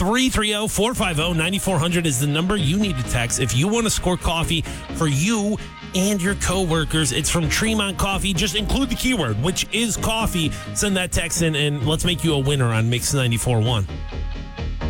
330-450-9400 is the number you need to text if you want to score coffee for you and your coworkers. It's from Tremont Coffee. Just include the keyword, which is coffee. Send that text in, and let's make you a winner on Mix 94.1.